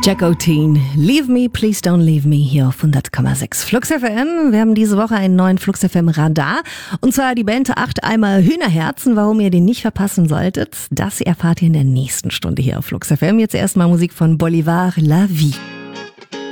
Jack O'Teen, Leave Me, Please Don't Leave Me, hier auf 100,6 Flux FM. Wir haben diese Woche einen neuen Flux FM Radar. Und zwar die Band 8 Eimer Hühnerherzen. Warum ihr den nicht verpassen solltet, das erfahrt ihr in der nächsten Stunde hier auf Flux FM. Jetzt erstmal Musik von Bolivar La Vie.